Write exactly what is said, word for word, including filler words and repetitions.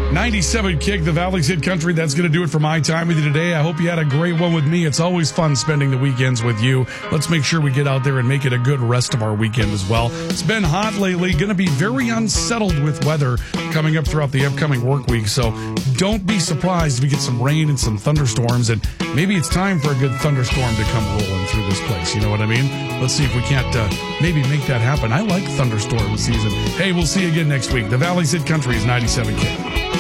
ninety-seven Kick, the Valley's Hit Country. That's going to do it for my time with you today. I hope you had a great one with me. It's always fun spending the weekends with you. Let's make sure we get out there and make it a good rest of our weekend as well. It's been hot lately. Going to be very unsettled with weather coming up throughout the upcoming work week. So don't be surprised if we get some rain and some thunderstorms. And maybe it's time for a good thunderstorm to come rolling through this place. You know what I mean? Let's see if we can't uh, maybe make that happen. I like thunderstorm season. Hey, we'll see you again next week. The Valley's Hit Country is ninety-seven Kick.